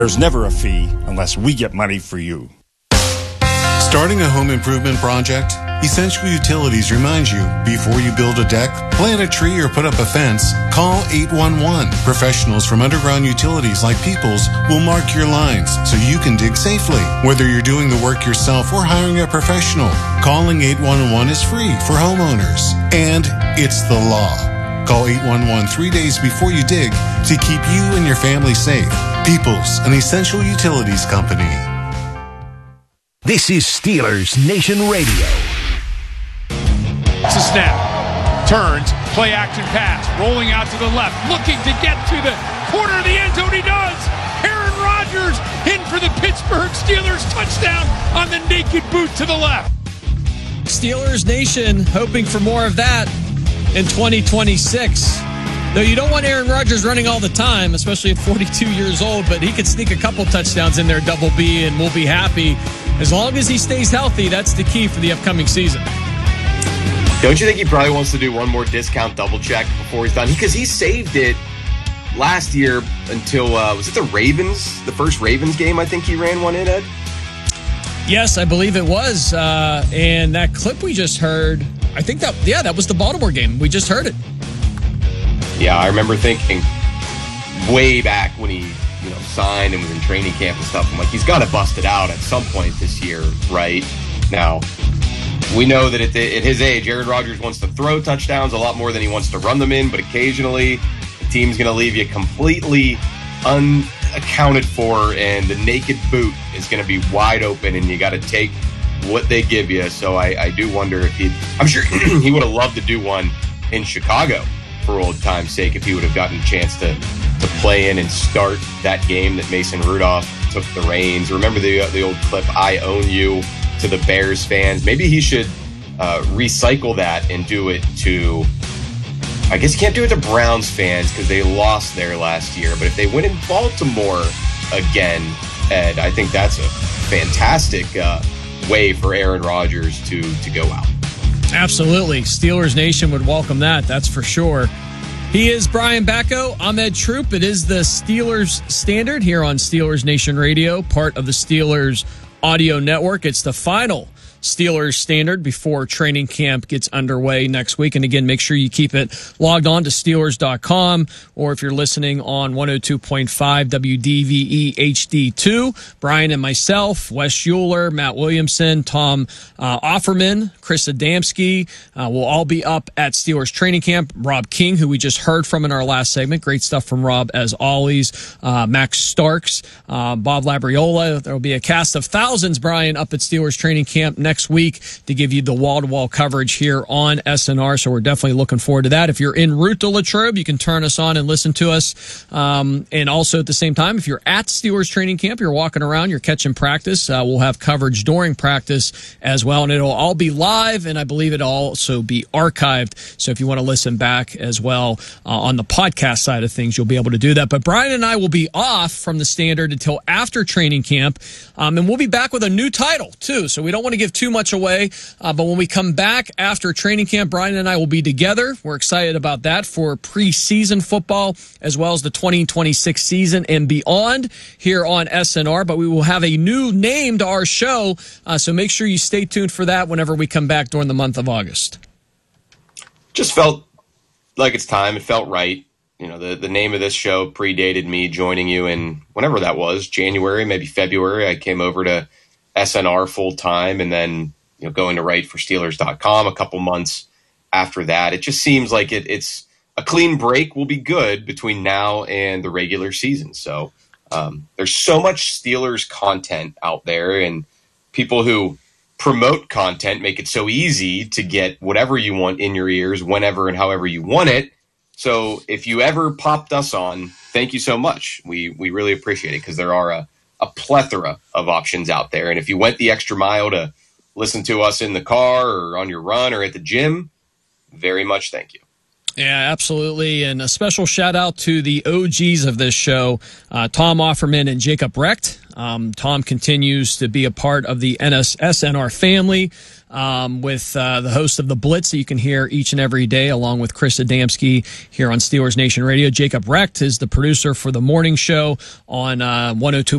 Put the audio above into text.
There's never a fee unless we get money for you. Starting a home improvement project? Essential Utilities reminds you, before you build a deck, plant a tree, or put up a fence, call 811. Professionals from Underground Utilities like Peoples will mark your lines so you can dig safely. Whether you're doing the work yourself or hiring a professional, calling 811 is free for homeowners. And it's the law. Call 811 3 days before you dig to keep you and your family safe. Peoples, an Essential Utilities company. This is Steelers Nation Radio. It's a snap. Turns. Play action pass. Rolling out to the left. Looking to get to the corner of the end zone. He does. Aaron Rodgers in for the Pittsburgh Steelers touchdown on the naked boot to the left. Steelers Nation hoping for more of that in 2026. Though you don't want Aaron Rodgers running all the time, especially at 42 years old, but he could sneak a couple touchdowns in there, double B, and we'll be happy. As long as he stays healthy, that's the key for the upcoming season. Don't you think he probably wants to do one more discount double check before he's done? Because he saved it last year until, was it the Ravens? The first Ravens game, I think he ran one in, Ed? Yes, I believe it was. And that clip we just heard, I think that was the Baltimore game. We just heard it. Yeah, I remember thinking way back when he signed and was in training camp and stuff. I'm like, he's got to bust it out at some point this year, right? Now, we know that at his age, Aaron Rodgers wants to throw touchdowns a lot more than he wants to run them in, but occasionally the team's going to leave you completely unaccounted for, and the naked boot is going to be wide open, and you got to take what they give you. So I do wonder if I'm sure he would have loved to do one in Chicago for old time's sake, if he would have gotten a chance to play in and start that game that Mason Rudolph took the reins. Remember the old clip, "I own you," to the Bears fans? Maybe he should recycle that and do it to, I guess you can't do it to Browns fans because they lost there last year, but if they win in Baltimore again, Ed, I think that's a fantastic way for Aaron Rodgers to go out. Absolutely. Steelers Nation would welcome that, that's for sure. He is Brian Bacco. I'm Ed Troop. It is the Steelers Standard here on Steelers Nation Radio, part of the Steelers Audio Network. It's the final Steelers Standard before training camp gets underway next week. And again, make sure you keep it logged on to Steelers.com, or if you're listening on 102.5 WDVE HD2, Brian and myself, Wes Euler, Matt Williamson, Tom Offerman, Chris Adamski, will all be up at Steelers training camp. Rob King, who we just heard from in our last segment. Great stuff from Rob as always. Max Starks, Bob Labriola. There will be a cast of thousands, Brian, up at Steelers training camp next week to give you the wall-to-wall coverage here on SNR, so we're definitely looking forward to that. If you're en route to Latrobe, you can turn us on and listen to us. And also at the same time, if you're at Steelers training camp, you're walking around, you're catching practice, we'll have coverage during practice as well, and it'll all be live, and I believe it'll also be archived, so if you want to listen back as well on the podcast side of things, you'll be able to do that. But Brian and I will be off from the Standard until after training camp, and we'll be back with a new title, too, so we don't want to give too much away, but when we come back after training camp, Brian and I will be together. We're excited about that for preseason football as well as the 2026 season and beyond here on SNR, but we will have a new name to our show, so make sure you stay tuned for that whenever we come back during the month of August. Just felt like it's time. It felt right. The name of this show predated me joining you in whenever that was, January, maybe February. I came over to SNR full time, and then going to write for Steelers.com a couple months after that. It just seems like it's a clean break will be good between now and the regular season. So there's so much Steelers content out there, and people who promote content make it so easy to get whatever you want in your ears whenever and however you want it. So if you ever popped us on, thank you so much. We really appreciate it, because there are a plethora of options out there. And if you went the extra mile to listen to us in the car or on your run or at the gym, very much thank you. Yeah, absolutely. And a special shout out to the OGs of this show, Tom Offerman and Jacob Recht. Tom continues to be a part of the SNR family. with the host of The Blitz that you can hear each and every day, along with Chris Adamski here on Steelers Nation Radio. Jacob Recht is the producer for the morning show on 102.9